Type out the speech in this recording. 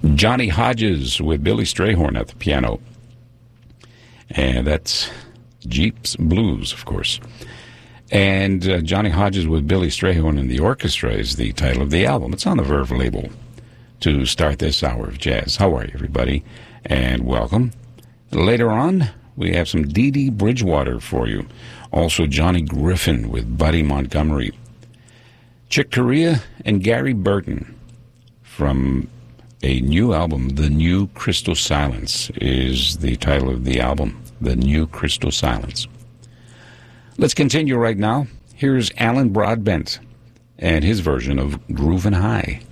Johnny Hodges with Billy Strayhorn at the piano. And that's Jeep's Blues, of course. And Johnny Hodges with Billy Strayhorn and the orchestra is the title of the album. It's on the Verve label to start this hour of jazz. How are you, everybody? And welcome. Later on, we have some Dee Dee Bridgewater for you. Also, Johnny Griffin with Buddy Montgomery. Chick Corea and Gary Burton from a new album, The New Crystal Silence is the title of the album, The New Crystal Silence. Let's continue right now. Here's Alan Broadbent and his version of Groovin' High.